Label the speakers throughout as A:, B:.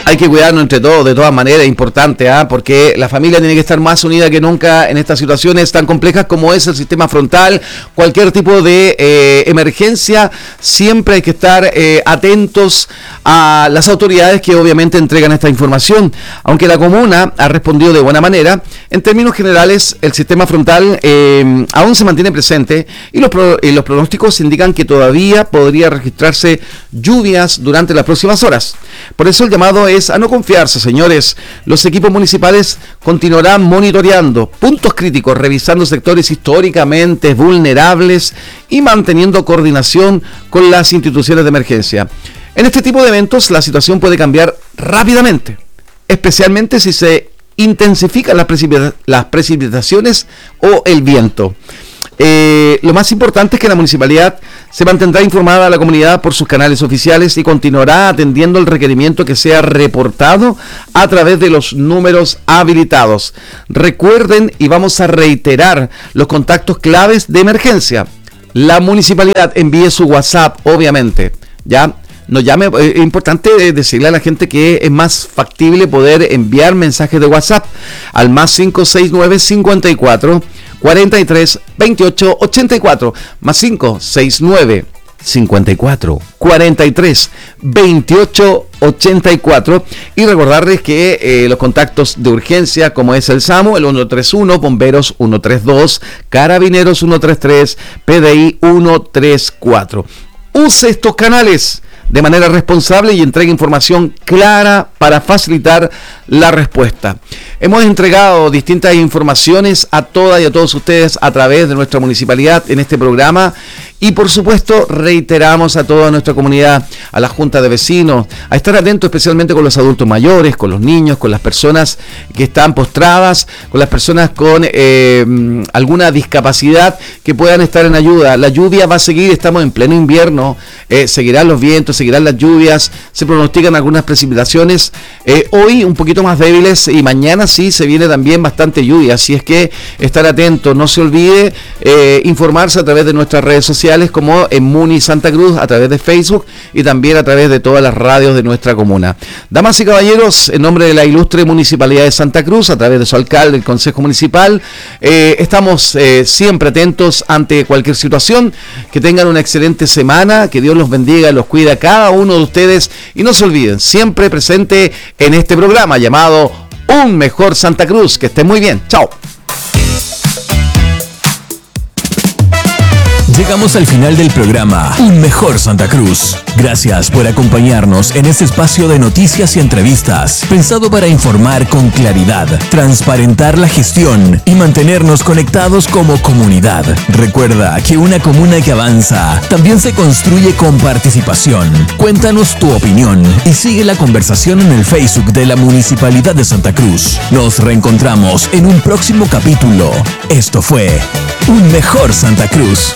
A: Hay que cuidarnos entre todos, de todas maneras, es importante, porque la familia tiene que estar más unida que nunca en estas situaciones tan complejas como es el sistema frontal. Cualquier tipo de emergencia, siempre hay que estar atentos a las autoridades que obviamente entregan esta información. Aunque la comuna ha respondido de buena manera, en términos generales el sistema frontal aún se mantiene presente y los pronósticos indican que todavía podría registrarse lluvias durante las próximas horas. Por eso el llamado es a no confiarse, señores. Los equipos municipales continuarán monitoreando puntos críticos, revisando sectores históricamente vulnerables y manteniendo coordinación con las instituciones de emergencia. En este tipo de eventos la situación puede cambiar rápidamente, especialmente si se intensifican las precipitaciones o el viento. Lo más importante es que la municipalidad se mantendrá informada a la comunidad por sus canales oficiales y continuará atendiendo el requerimiento que sea reportado a través de los números habilitados. Recuerden, y vamos a reiterar, los contactos claves de emergencia. La municipalidad envíe su WhatsApp, obviamente, ¿ya? Nos llame, es importante decirle a la gente que es más factible poder enviar mensajes de WhatsApp al más 569 54 43 28 84, más 569 54 43 28 84, y recordarles que los contactos de urgencia, como es el SAMU, el 131, Bomberos 132, Carabineros 133, PDI 134. Use estos canales de manera responsable y entregue información clara para facilitar la respuesta. Hemos entregado distintas informaciones a todas y a todos ustedes a través de nuestra municipalidad en este programa, y por supuesto reiteramos a toda nuestra comunidad, a la junta de vecinos, a estar atentos especialmente con los adultos mayores, con los niños, con las personas que están postradas, con las personas con alguna discapacidad que puedan estar en ayuda. La lluvia va a seguir, estamos en pleno invierno, seguirán los vientos, seguirán las lluvias, se pronostican algunas precipitaciones, hoy un poquito más débiles, y mañana sí se viene también bastante lluvia, así es que estar atentos. No se olvide informarse a través de nuestras redes sociales como en Muni Santa Cruz, a través de Facebook y también a través de todas las radios de nuestra comuna. Damas y caballeros, en nombre de la ilustre Municipalidad de Santa Cruz, a través de su alcalde, el Consejo Municipal, estamos siempre atentos ante cualquier situación. Que tengan una excelente semana, que Dios los bendiga, los cuida a cada uno de ustedes, y no se olviden, siempre presente en este programa llamado Un Mejor Santa Cruz. Que estén muy bien, chao.
B: Llegamos al final del programa Un Mejor Santa Cruz. Gracias por acompañarnos en este espacio de noticias y entrevistas, pensado para informar con claridad, transparentar la gestión y mantenernos conectados como comunidad. Recuerda que una comuna que avanza también se construye con participación. Cuéntanos tu opinión y sigue la conversación en el Facebook de la Municipalidad de Santa Cruz. Nos reencontramos en un próximo capítulo. Esto fue Un Mejor Santa Cruz.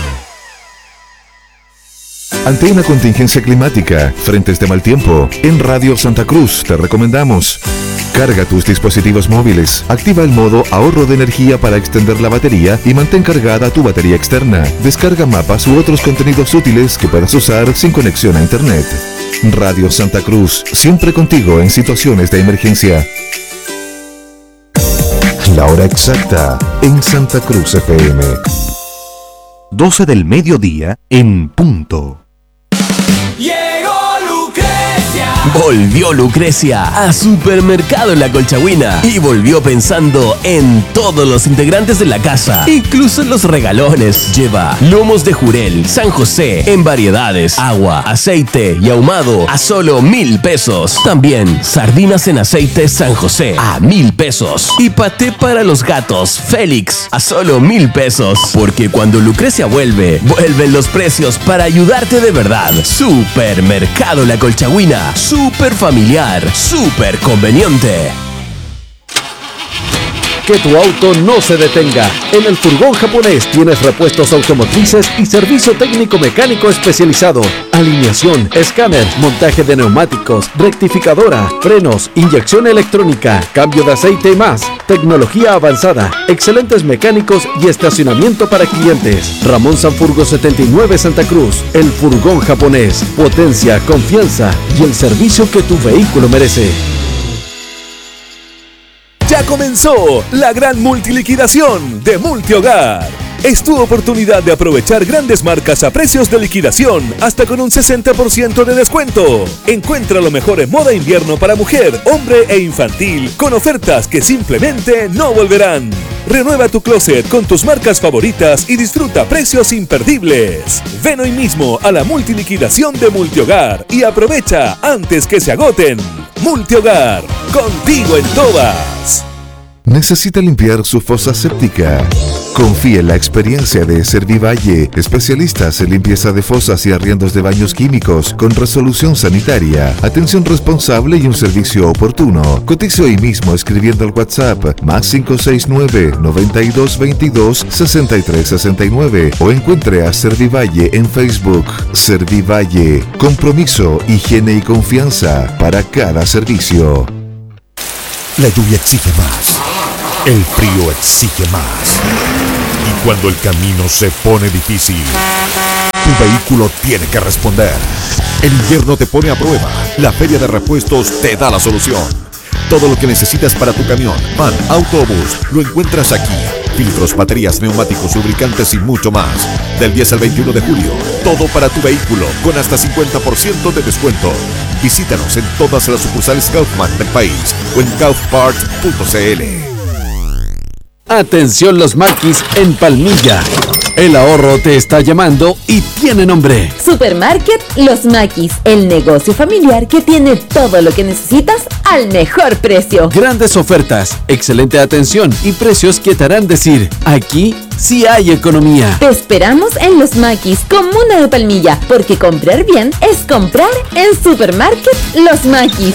C: Ante una contingencia climática, frentes de mal tiempo, en Radio Santa Cruz te recomendamos: carga tus dispositivos móviles, activa el modo ahorro de energía para extender la batería y mantén cargada tu batería externa. Descarga mapas u otros contenidos útiles que puedas usar sin conexión a internet. Radio Santa Cruz, siempre contigo en situaciones de emergencia. La hora exacta en Santa Cruz FM. 12 del mediodía en punto.
B: Volvió Lucrecia a Supermercado La Colchagüina y volvió pensando en todos los integrantes de la casa, incluso los regalones. Lleva lomos de jurel San José en variedades, agua, aceite y ahumado a solo 1,000 pesos. También sardinas en aceite San José a 1,000 pesos. Y paté para los gatos Félix a solo 1,000 pesos. Porque cuando Lucrecia vuelve, vuelven los precios para ayudarte de verdad. Supermercado La Colchagüina. Súper familiar, súper conveniente.
D: que tu auto no se detenga. En el Furgón Japonés tienes repuestos automotrices y servicio técnico mecánico especializado. Alineación, escáner, montaje de neumáticos, rectificadora, frenos, inyección electrónica, cambio de aceite y más. Tecnología avanzada, excelentes mecánicos y estacionamiento para clientes. Ramón Sanfurgo 79 Santa Cruz. El Furgón Japonés. Potencia, confianza y el servicio que tu vehículo merece.
E: Ya comenzó la gran multiliquidación de Multihogar. Es tu oportunidad de aprovechar grandes marcas a precios de liquidación, hasta con un 60% de descuento. Encuentra lo mejor en moda invierno para mujer, hombre e infantil, con ofertas que simplemente no volverán. Renueva tu closet con tus marcas favoritas y disfruta precios imperdibles. Ven hoy mismo a la multiliquidación de Multihogar y aprovecha antes que se agoten. Multihogar, contigo en todas.
C: ¿Necesita limpiar su fosa séptica? Confía en la experiencia de Servivalle, especialistas en limpieza de fosas y arriendos de baños químicos con resolución sanitaria, atención responsable y un servicio oportuno. Cotice hoy mismo escribiendo al WhatsApp +569 9222 6369 o encuentre a Servivalle en Facebook. Servivalle, compromiso, higiene y confianza para cada servicio.
F: La lluvia exige más. El frío exige más. Y cuando el camino se pone difícil, tu vehículo tiene que responder. El invierno te pone a prueba. La Feria de Repuestos te da la solución. Todo lo que necesitas para tu camión, van, autobús, lo encuentras aquí. Filtros, baterías, neumáticos, lubricantes y mucho más. Del 10 al 21 de julio, todo para tu vehículo, con hasta 50% de descuento. Visítanos en todas las sucursales Kaufman del país o en kaufpart.cl.
D: Atención los maquis en Palmilla. El ahorro te está llamando y tiene nombre.
G: Supermarket Los Maquis, el negocio familiar que tiene todo lo que necesitas al mejor precio.
D: Grandes ofertas, excelente atención y precios que te harán decir, aquí sí hay economía.
G: Te esperamos en Los Maquis, comuna de Palmilla, porque comprar bien es comprar en Supermarket Los Maquis.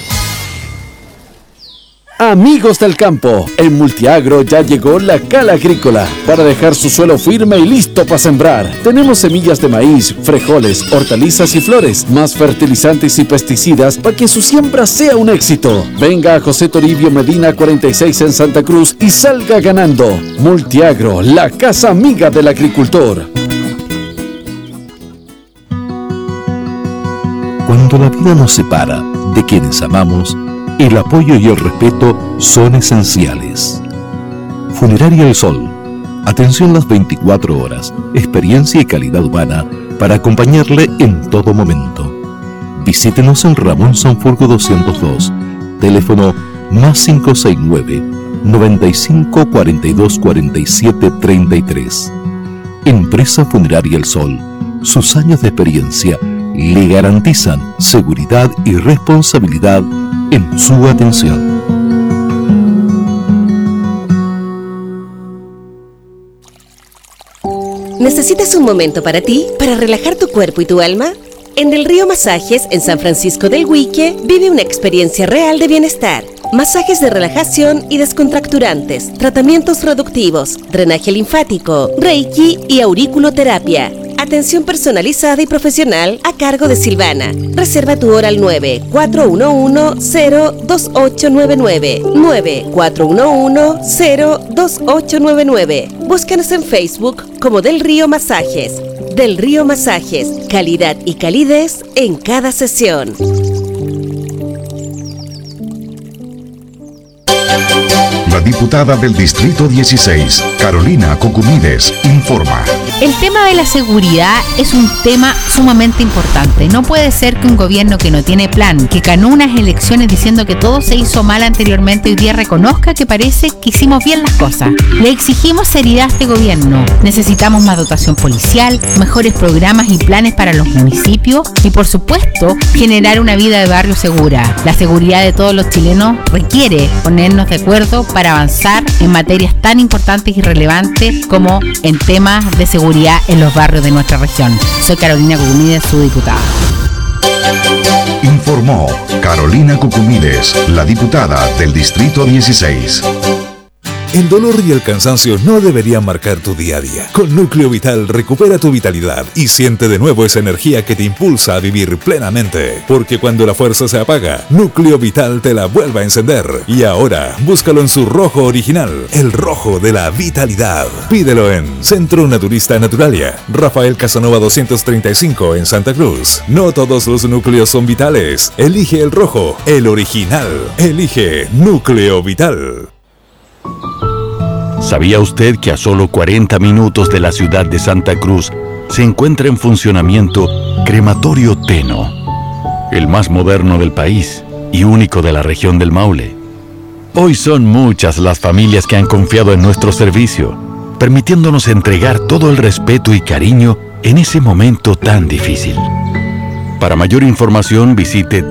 D: Amigos del campo, en Multiagro ya llegó la Cala Agrícola para dejar su suelo firme y listo para sembrar. Tenemos semillas de maíz, frijoles, hortalizas y flores, más fertilizantes y pesticidas para que su siembra sea un éxito. Venga a José Toribio Medina 46 en Santa Cruz y salga ganando. Multiagro, la casa amiga del agricultor.
H: Cuando la vida nos separa de quienes amamos, el apoyo y el respeto son esenciales. Funeraria El Sol. Atención las 24 horas, experiencia y calidad humana para acompañarle en todo momento. Visítenos en Ramón Sanfurgo 202, teléfono +569 95 42 47 33. Empresa Funeraria El Sol. Sus años de experiencia le garantizan seguridad y responsabilidad en su atención.
I: ¿Necesitas un momento para ti, para relajar tu cuerpo y tu alma? En Del Río Masajes, en San Francisco del Huique, vive una experiencia real de bienestar. Masajes de relajación y descontracturantes, tratamientos reductivos, drenaje linfático, reiki y auriculoterapia. Atención personalizada y profesional a cargo de Silvana. Reserva tu hora al 9-411-02899. 9-411-02899. Búscanos en Facebook como Del Río Masajes. Del Río Masajes, calidad y calidez en cada sesión.
J: La diputada del Distrito 16, Carolina Cocumides, informa.
K: El tema de la seguridad es un tema sumamente importante. No puede ser que un gobierno que no tiene plan, que ganó unas elecciones diciendo que todo se hizo mal anteriormente, hoy día reconozca que parece que hicimos bien las cosas. Le exigimos seriedad a este gobierno. Necesitamos más dotación policial, mejores programas y planes para los municipios y, por supuesto, generar una vida de barrio segura. La seguridad de todos los chilenos requiere ponernos de acuerdo para avanzar en materias tan importantes y relevantes como en temas de seguridad en los barrios de nuestra región. Soy Carolina Cucumides, su diputada.
J: Informó Carolina Cucumides, la diputada del Distrito 16.
E: El dolor y el cansancio no deberían marcar tu día a día. Con Núcleo Vital recupera tu vitalidad y siente de nuevo esa energía que te impulsa a vivir plenamente. Porque cuando la fuerza se apaga, Núcleo Vital te la vuelve a encender. Y ahora, búscalo en su rojo original, el rojo de la vitalidad. Pídelo en Centro Naturista Naturalia, Rafael Casanova 235 en Santa Cruz. No todos los núcleos son vitales. Elige el rojo, el original. Elige Núcleo Vital.
H: ¿Sabía usted que a solo 40 minutos de la ciudad de Santa Cruz se encuentra en funcionamiento Crematorio Teno, el más moderno del país y único de la región del Maule? Hoy son muchas las familias que han confiado en nuestro servicio, permitiéndonos entregar todo el respeto y cariño en ese momento tan difícil. Para mayor información visite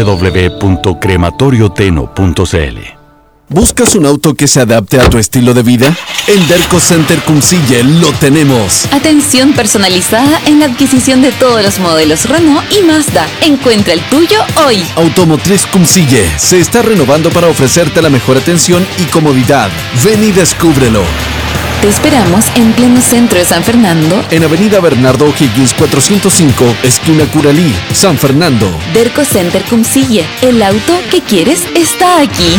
H: www.crematorioteno.cl.
D: ¿Buscas un auto que se adapte a tu estilo de vida? En Derco Center Cumcille lo tenemos.
G: Atención personalizada en la adquisición de todos los modelos Renault y Mazda. Encuentra el tuyo hoy.
D: Automotriz Cumcille se está renovando para ofrecerte la mejor atención y comodidad. Ven y descúbrelo.
G: Te esperamos en pleno centro de San Fernando,
D: en Avenida Bernardo O'Higgins 405, esquina Curalí, San Fernando.
G: Derco Center Cumcille. El auto que quieres está aquí.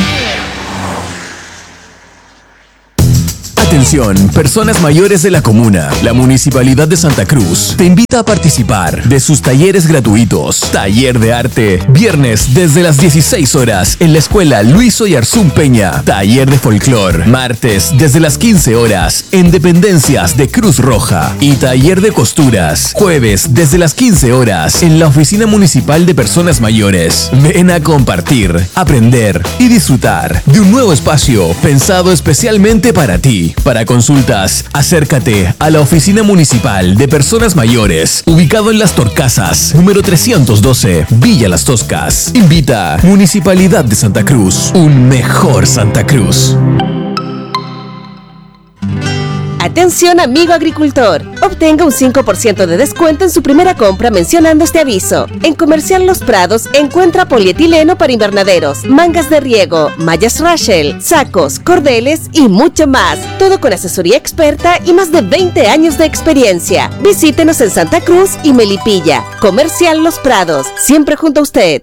B: Atención, personas mayores de la comuna. La Municipalidad de Santa Cruz te invita a participar de sus talleres gratuitos. Taller de arte, viernes desde las 16 horas en la Escuela Luis Oyarzún Peña. Taller de folclor, martes desde las 15 horas en Dependencias de Cruz Roja. Y taller de costuras, jueves desde las 15 horas en la Oficina Municipal de Personas Mayores. Ven a compartir, aprender y disfrutar de un nuevo espacio pensado especialmente para ti. Para consultas, acércate a la Oficina Municipal de Personas Mayores, ubicado en Las Torcasas, número 312, Villa Las Toscas. Invita Municipalidad de Santa Cruz, un mejor Santa Cruz.
I: Atención amigo agricultor, obtenga un 5% de descuento en su primera compra mencionando este aviso. En Comercial Los Prados encuentra polietileno para invernaderos, mangas de riego, mallas Rachel, sacos, cordeles y mucho más. Todo con asesoría experta y más de 20 años de experiencia. Visítenos en Santa Cruz y Melipilla. Comercial Los Prados, siempre junto a usted.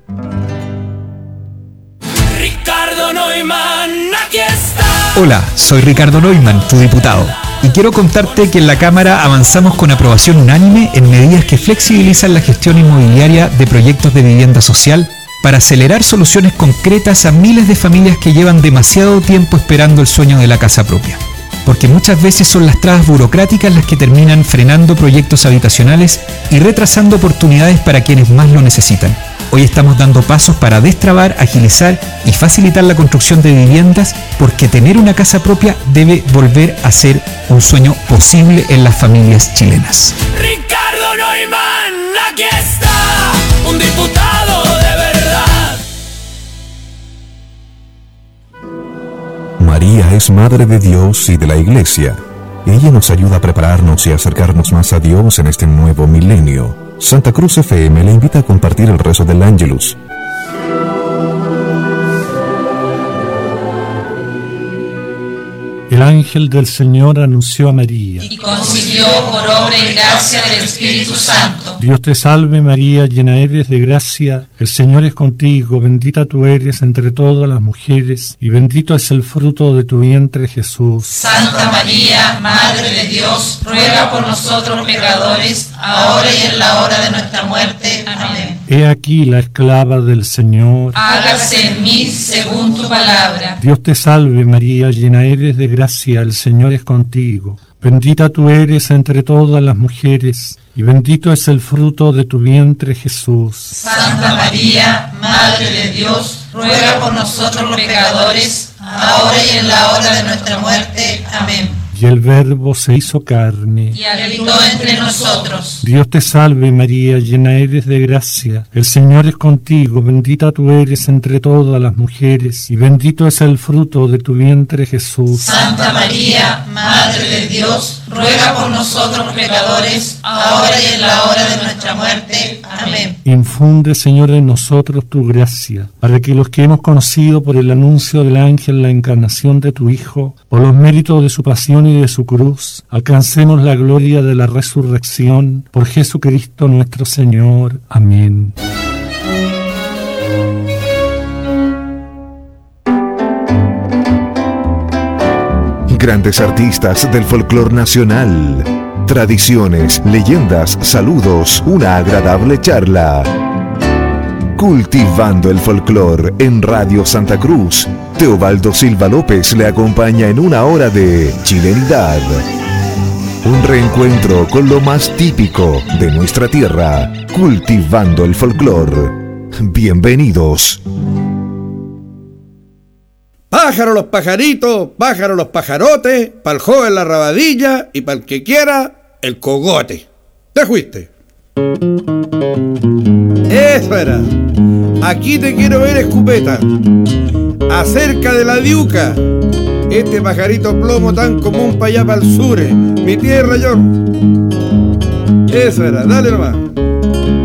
L: Ricardo Neumann, aquí está.
M: Hola, soy Ricardo Neumann, tu diputado. Y quiero contarte que en la Cámara avanzamos con aprobación unánime en medidas que flexibilizan la gestión inmobiliaria de proyectos de vivienda social para acelerar soluciones concretas a miles de familias que llevan demasiado tiempo esperando el sueño de la casa propia. Porque muchas veces son las trabas burocráticas las que terminan frenando proyectos habitacionales y retrasando oportunidades para quienes más lo necesitan. Hoy estamos dando pasos para destrabar, agilizar y facilitar la construcción de viviendas, porque tener una casa propia debe volver a ser un sueño posible en las familias chilenas.
L: Ricardo Neumann, aquí está, un diputado de verdad.
C: María es Madre de Dios y de la Iglesia. Ella nos ayuda a prepararnos y a acercarnos más a Dios en este nuevo milenio. Santa Cruz FM le invita a compartir el rezo del Ángelus.
N: El ángel del Señor anunció a María.
O: Y concibió por obra y gracia del Espíritu Santo.
N: Dios te salve María, llena eres de gracia, el Señor es contigo, bendita tú eres entre todas las mujeres, y bendito es el fruto de tu vientre Jesús.
O: Santa María, Madre de Dios, ruega por nosotros pecadores, ahora y en la hora de nuestra muerte. Amén.
N: He aquí la esclava del Señor.
O: Hágase en mí según tu palabra.
N: Dios te salve María, llena eres de gracia, el Señor es contigo. Bendita tú eres entre todas las mujeres, y bendito es el fruto de tu vientre Jesús.
O: Santa María, Madre de Dios, ruega por nosotros los pecadores, ahora y en la hora de nuestra muerte. Amén.
N: Y el Verbo se hizo carne
O: y habitó entre nosotros.
N: Dios te salve María, llena eres de gracia, el Señor es contigo, bendita tú eres entre todas las mujeres, y bendito es el fruto de tu vientre Jesús.
O: Santa María, Madre de Dios, ruega por nosotros los pecadores, ahora y en la hora de nuestra muerte. Amén.
N: Infunde, Señor, en nosotros tu gracia, para que los que hemos conocido por el anuncio del ángel la encarnación de tu Hijo, por los méritos de su pasión y de su cruz, alcancemos la gloria de la resurrección, por Jesucristo nuestro Señor. Amén.
C: Grandes artistas del folclor nacional. Tradiciones, leyendas, saludos, una agradable charla. Cultivando el folclor en Radio Santa Cruz. Teobaldo Silva López le acompaña en una hora de chilenidad. Un reencuentro con lo más típico de nuestra tierra. Cultivando el folclor. Bienvenidos.
P: Pájaro los pajaritos, pájaro los pajarotes, pa'l joven la rabadilla y pa'l que quiera el cogote. ¿Te fuiste? Eso era. Aquí te quiero ver, escupeta. Acerca de la diuca. Este pajarito plomo tan común pa' allá pa'l sur, mi tierra yo. Eso era, dale nomás.